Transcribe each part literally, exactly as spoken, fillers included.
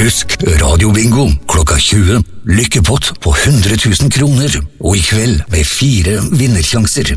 Husk radiobingo klokka tjue. Lykkepott på hundre tusen kroner. Og i kveld med fire vinnersjanser.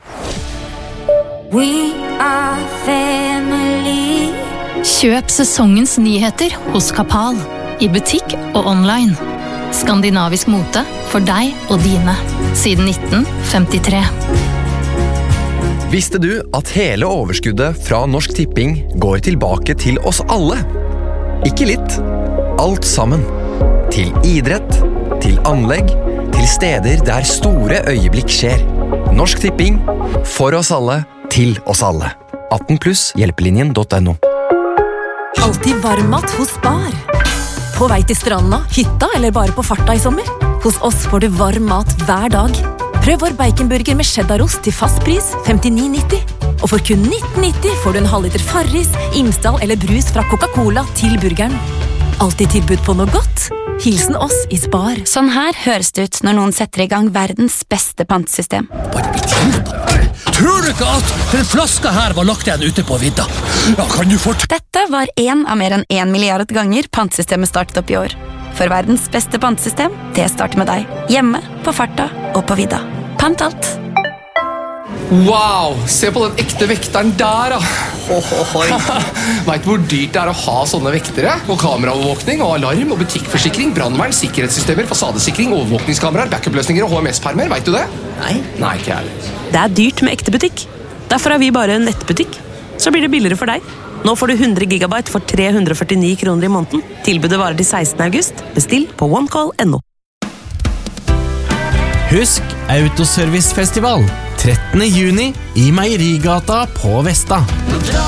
We are family. Kjøp sesongens nyheter hos Kapal. I butikk og online. Skandinavisk mote for deg og dine. Siden nitten femtitre. Visste du at hele overskuddet fra Norsk Tipping går tilbake til oss alle? Ikke litt. Alt sammen. Til idrett, til anlegg, til steder der store øyeblikk skjer. Norsk Tipping, for oss alle, til oss alle. atten pluss hjelpelinjen punktum no. Alltid varmmat hos Spar. På vei til stranda, hytta eller bare på farta i sommer? Hos oss får du varm mat hver dag. Prøv vår baconburger med cheddarost til fast pris femtini nitti. Og for kun nitten nitti får du en halvliter Farris, Imsdal eller brus fra Coca-Cola til burgeren. Alltid tilbud på noe godt. Hilsen oss i Spar. Sånn her høres det ut når noen setter i gang verdens beste pantesystem. Tror du ikke at den flaska her var lagt igjen ute på vidda? Ja, kan du fort... Dette var en av mer enn en milliard ganger pantsystemet startet opp i år. For verdens beste pantesystem, det starter med deg. Hjemme, på farta og på vidda. Pant alt. Wow, se på den ekte vekteren der da. Vet du hvor dyrt det er å ha sånne vektere? Og kameraovervåkning, og alarm, og butikkforsikring, brandvern, sikkerhetssystemer, fasadesikring, overvåkningskameraer, backup-løsninger og H M S-permer, vet du det? Nei. Nei, ikke heller. Det er dyrt med ekte butikk. Derfor er vi bare en nettbutikk. Så blir det billigere for deg. Nå får du hundre gigabyte for tre hundre og førtini kroner i måneden. Tilbudet varer til sekstende august. Bestill på onecall punktum no. Husk Autoservicefestival trettende juni i Meierigata på Vesta.